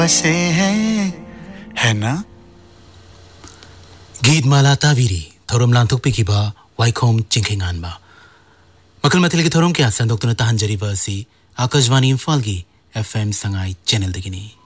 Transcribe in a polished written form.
बसे हैं है ना गीत माला तावीरी थोरम लांथुक पिकिबा वाइकोम चिंखेंगानबा मकल मथल की थोरम के आसन डॉक्टर ताहन जरीबा सी आकाशवाणी इम्फाल की एफएम संगाई चैनल दगिनी